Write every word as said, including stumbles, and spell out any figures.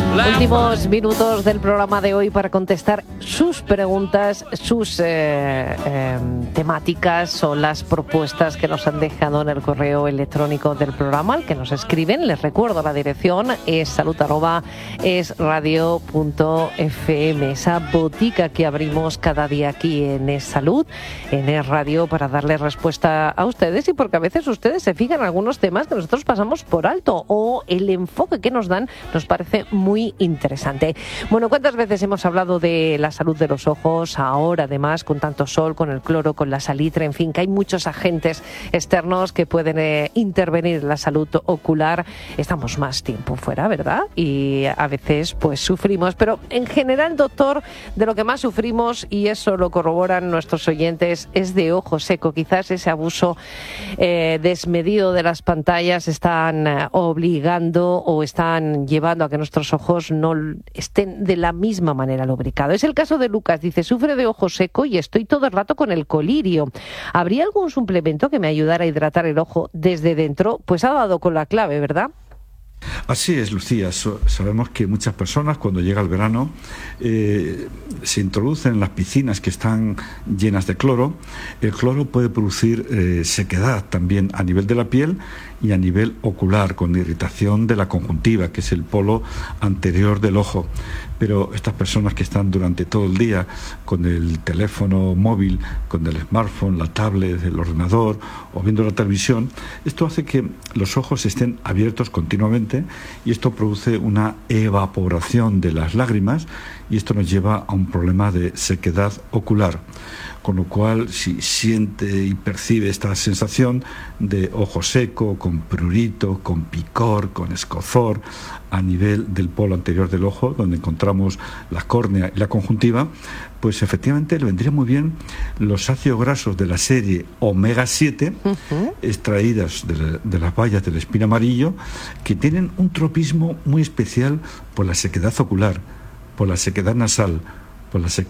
Últimos minutos del programa de hoy para contestar sus preguntas, sus eh, eh, temáticas o las propuestas que nos han dejado en el correo electrónico del programa, al que nos escriben. Les recuerdo la dirección, es salud arroba es radio punto f m, esa botica que abrimos cada día aquí en Es Salud, en Es Radio, para darle respuesta a ustedes, y porque a veces ustedes se fijan en algunos temas que nosotros pasamos por alto, o el enfoque que nos dan nos parece muy interesante. Bueno, ¿cuántas veces hemos hablado de la salud de los ojos? Ahora, además, con tanto sol, con el cloro, con la salitre, en fin, que hay muchos agentes externos que pueden eh, intervenir en la salud ocular. Estamos más tiempo fuera, ¿verdad? Y a veces, pues, sufrimos. Pero, en general, doctor, de lo que más sufrimos, y eso lo corroboran nuestros oyentes, es de ojo seco. Quizás ese abuso eh, desmedido de las pantallas están eh, obligando o están llevando a que nuestros ojos no estén de la misma manera lubricados. Es el caso de Lucas. Dice: sufre de ojo seco y estoy todo el rato con el colirio. ¿Habría algún suplemento que me ayudara a hidratar el ojo desde dentro? Pues ha dado con la clave, ¿verdad? Así es, Lucía. So, sabemos que muchas personas, cuando llega el verano, eh, se introducen en las piscinas que están llenas de cloro. El cloro puede producir eh, sequedad también a nivel de la piel y a nivel ocular, con irritación de la conjuntiva, que es el polo anterior del ojo. Pero estas personas que están durante todo el día con el teléfono móvil, con el smartphone, la tablet, el ordenador o viendo la televisión, esto hace que los ojos estén abiertos continuamente, y esto produce una evaporación de las lágrimas, y esto nos lleva a un problema de sequedad ocular. Con lo cual, si siente y percibe esta sensación de ojo seco, con prurito, con picor, con escozor a nivel del polo anterior del ojo, donde encontramos la córnea y la conjuntiva, pues efectivamente le vendría muy bien los ácidos grasos de la serie omega siete, uh-huh. extraídas de, la, de las bayas del espino amarillo, que tienen un tropismo muy especial por la sequedad ocular, por la sequedad nasal, por la sequedad